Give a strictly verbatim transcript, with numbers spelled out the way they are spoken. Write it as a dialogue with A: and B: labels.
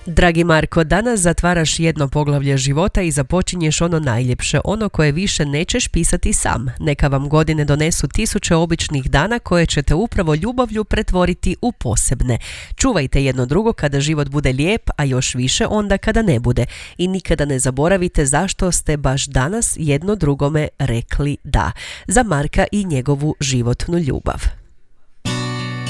A: Dragi Marko, danas zatvaraš jedno poglavlje života i započinješ ono najljepše, ono koje više nećeš pisati sam. Neka vam godine donesu tisuće običnih dana koje ćete upravo ljubavlju pretvoriti u posebne. Čuvajte jedno drugo kada život bude lijep, a još više onda kada ne bude. I nikada ne zaboravite zašto ste baš danas jedno drugome rekli da. Za Marka i njegovu životnu ljubav.